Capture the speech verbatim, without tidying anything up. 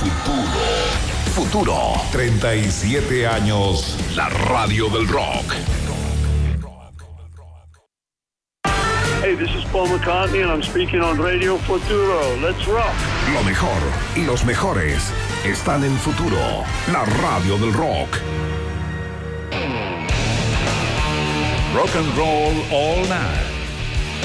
Futuro. Futuro. treinta y siete años. La radio del rock. Hey, this is Paul McCartney and I'm speaking on Radio Futuro. Let's rock. Lo mejor y los mejores están en Futuro, la radio del rock. Rock and roll all night.